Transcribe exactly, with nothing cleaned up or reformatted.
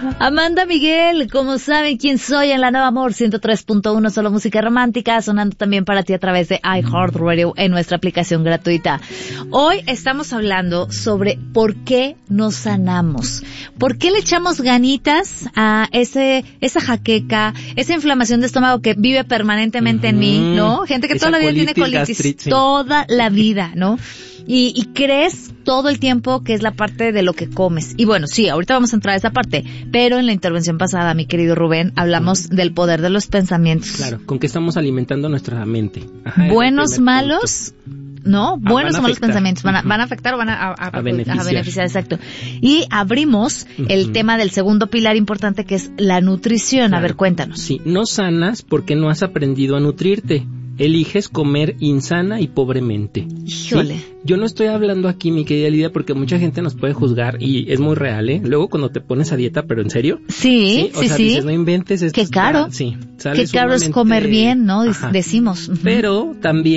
Amanda Miguel, como saben quién soy en la Nueva Amor ciento tres punto uno, solo música romántica, sonando también para ti a través de iHeartRadio en nuestra aplicación gratuita. Hoy estamos hablando sobre por qué nos sanamos, por qué le echamos ganitas a ese esa jaqueca, esa inflamación de estómago que vive permanentemente uh-huh. en mí, ¿no? Gente que esa toda la vida colitis, tiene colitis, gastritis, sí. toda la vida, ¿no? Y, y crees todo el tiempo que es la parte de lo que comes. Y bueno, sí, ahorita vamos a entrar a esa parte, pero en la intervención pasada, mi querido Rubén, hablamos uh-huh. del poder de los pensamientos. Claro, con que estamos alimentando nuestra mente. Ajá, buenos, malos, punto. ¿no? Ah, buenos o malos afectar. pensamientos. Van a, van a afectar o van a, a, a, a, beneficiar. a beneficiar, exacto. Y abrimos uh-huh. el tema del segundo pilar importante, que es la nutrición. Claro. A ver, cuéntanos. Sí, no sanas porque no has aprendido a nutrirte. Eliges comer insana y pobremente. Híjole. ¿Sí? Yo no estoy hablando aquí, mi querida Lidia, porque mucha gente nos puede juzgar y es muy real, ¿eh? Luego cuando te pones a dieta, pero en serio. Sí, sí, O sea, sí. dices, no inventes esto. Qué caro. Sí. Qué caro es comer bien, ¿no? Ajá. Decimos. Uh-huh. Pero también